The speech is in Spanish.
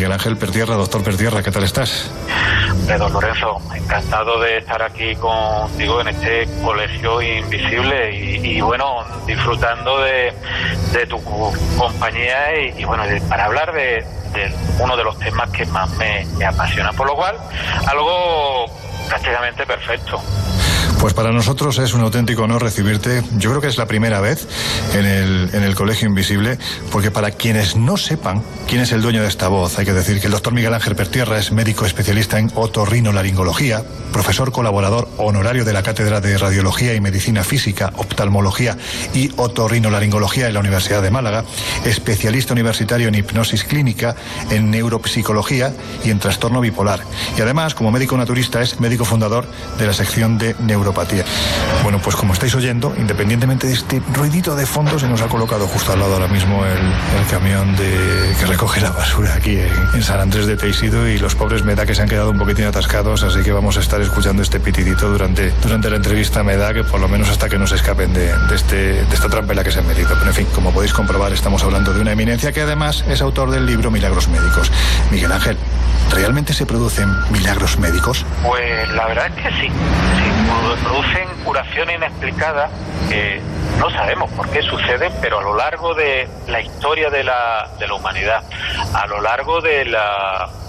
Miguel Ángel Pertierra. Doctor Pertierra, ¿qué tal estás? Don Lorenzo, encantado de estar aquí contigo en este colegio invisible y bueno, disfrutando de tu compañía y bueno, para hablar de uno de los temas que más me apasiona, por lo cual algo prácticamente perfecto. Pues para nosotros es un auténtico honor recibirte. Yo creo que es la primera vez en el Colegio Invisible, porque para quienes no sepan quién es el dueño de esta voz, hay que decir que el doctor Miguel Ángel Pertierra es médico especialista en otorrinolaringología, profesor colaborador honorario de la Cátedra de Radiología y Medicina Física, Oftalmología y Otorrinolaringología en la Universidad de Málaga, especialista universitario en hipnosis clínica, en neuropsicología y en trastorno bipolar. Y además, como médico naturista, es médico fundador de la sección de neuropatía. Bueno, pues como estáis oyendo, independientemente de este ruidito de fondo, se nos ha colocado justo al lado ahora mismo el camión que recoge la basura aquí en San Andrés de Teixido, y los pobres me da que se han quedado un poquitín atascados, así que vamos a estar escuchando este pitidito durante la entrevista. Me da que por lo menos hasta que no se escapen de esta trampa en la que se han metido. Pero en fin, como podéis comprobar, estamos hablando de una eminencia que además es autor del libro Milagros Médicos. Miguel Ángel, ¿realmente se producen milagros médicos? Pues la verdad es que sí. Producen curación inexplicada que no sabemos por qué suceden, pero a lo largo de la historia de la humanidad, a lo largo de la